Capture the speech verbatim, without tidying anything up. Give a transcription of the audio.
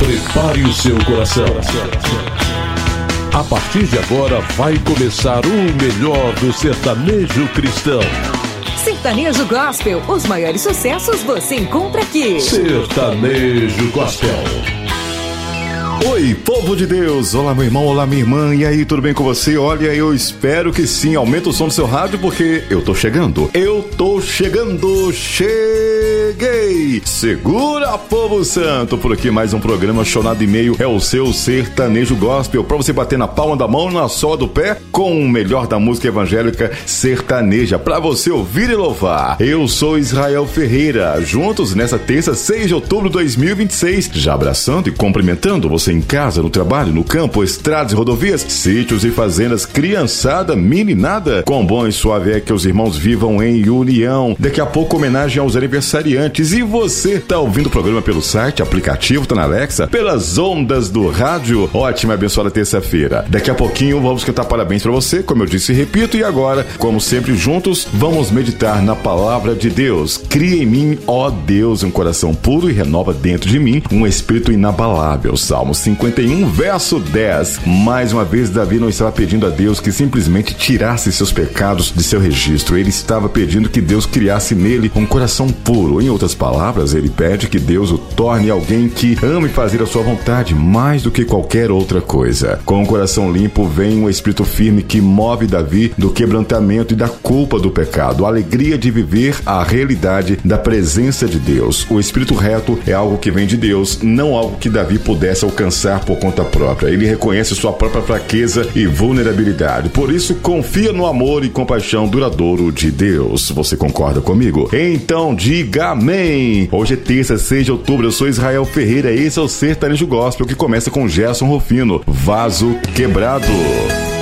Prepare o seu coração. A partir de agora vai começar o melhor do sertanejo cristão. Sertanejo Gospel, os maiores sucessos você encontra aqui. Sertanejo Gospel. Oi, povo de Deus! Olá, meu irmão, olá, minha irmã. E aí, tudo bem com você? Olha, eu espero que sim. Aumenta o som do seu rádio porque eu tô chegando. Eu tô chegando. Cheguei! Segura, povo santo! Por aqui mais um programa chonado e meio. É o seu Sertanejo Gospel. Pra você bater na palma da mão, na sola do pé, com o melhor da música evangélica sertaneja. Pra você ouvir e louvar. Eu sou Israel Ferreira. Juntos nessa terça, seis de outubro de dois mil e vinte e seis. Já abraçando e cumprimentando você em casa, no trabalho, no campo, estradas e rodovias, sítios e fazendas, criançada, meninada. Quão bom e suave é que os irmãos vivam em união. Daqui a pouco, homenagem aos aniversariantes. E você tá ouvindo o programa pelo site, aplicativo, tá na Alexa, pelas ondas do rádio. Ótima e abençoada terça-feira. Daqui a pouquinho vamos cantar parabéns pra você, como eu disse e repito. E agora, como sempre juntos, vamos meditar na palavra de Deus. Cria em mim, ó Deus, um coração puro e renova dentro de mim um espírito inabalável. Salmo cinquenta e um, verso dez. Mais uma vez, Davi não estava pedindo a Deus que simplesmente tirasse seus pecados de seu registro. Ele estava pedindo que Deus criasse nele um coração puro. Em outras palavras, ele pede que Deus o torne alguém que ame fazer a sua vontade mais do que qualquer outra coisa. Com um coração limpo vem um espírito firme que move Davi do quebrantamento e da culpa do pecado, a alegria de viver a realidade da presença de Deus. O espírito reto é algo que vem de Deus, não algo que Davi pudesse alcançar por conta própria. Ele reconhece sua própria fraqueza e vulnerabilidade. Por isso, confia no amor e compaixão duradouro de Deus. Você concorda comigo? Então, diga amém! Hoje é terça, seis de outubro. Eu sou Israel Ferreira. Esse é o Sertanejo Gospel, que começa com Gerson Rufino, Vaso Quebrado.